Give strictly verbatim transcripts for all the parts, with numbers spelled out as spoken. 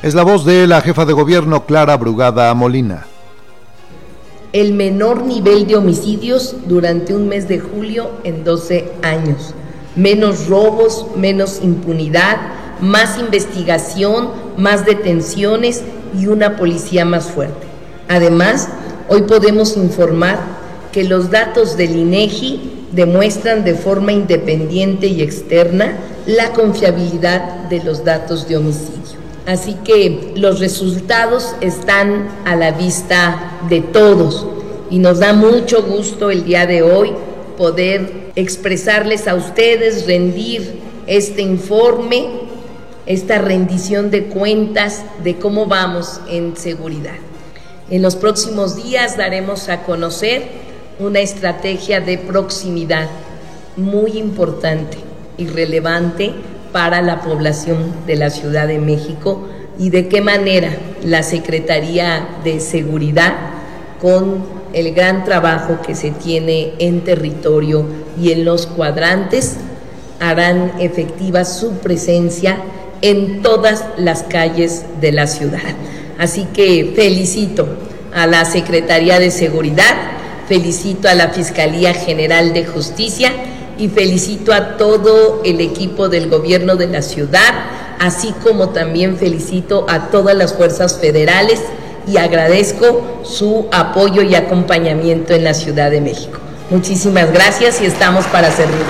Es la voz de la jefa de gobierno, Clara Brugada Molina. El menor nivel de homicidios durante un mes de julio en doce años. Menos robos, menos impunidad, más investigación, más detenciones y una policía más fuerte. Además, hoy podemos informar que los datos del INEGI demuestran de forma independiente y externa la confiabilidad de los datos de homicidio. Así que los resultados están a la vista de todos y nos da mucho gusto el día de hoy poder expresarles a ustedes, rendir este informe, esta rendición de cuentas de cómo vamos en seguridad. En los próximos días daremos a conocer una estrategia de proximidad muy importante y relevante para la población de la Ciudad de México y de qué manera la Secretaría de Seguridad, con el gran trabajo que se tiene en territorio y en los cuadrantes, harán efectiva su presencia en todas las calles de la ciudad. Así que felicito a la Secretaría de Seguridad, felicito a la Fiscalía General de Justicia y felicito a todo el equipo del gobierno de la ciudad, así como también felicito a todas las fuerzas federales y agradezco su apoyo y acompañamiento en la Ciudad de México. Muchísimas gracias y estamos para servirles.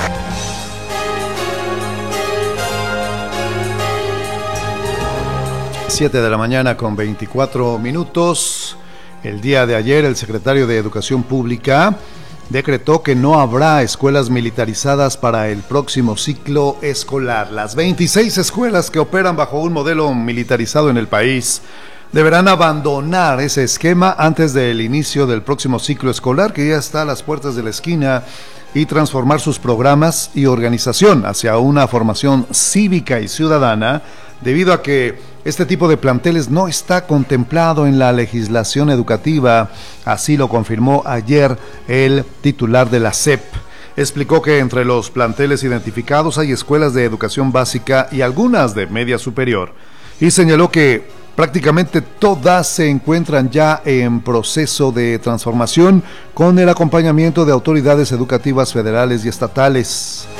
siete de la mañana con veinticuatro minutos. El día de ayer el secretario de Educación Pública decretó que no habrá escuelas militarizadas para el próximo ciclo escolar. Las veintiséis escuelas que operan bajo un modelo militarizado en el país deberán abandonar ese esquema antes del inicio del próximo ciclo escolar, que ya está a las puertas de la esquina, y transformar sus programas y organización hacia una formación cívica y ciudadana, debido a que este tipo de planteles no está contemplado en la legislación educativa. Así lo confirmó ayer el titular de la S E P. Explicó que entre los planteles identificados hay escuelas de educación básica y algunas de media superior, y señaló que prácticamente todas se encuentran ya en proceso de transformación con el acompañamiento de autoridades educativas federales y estatales.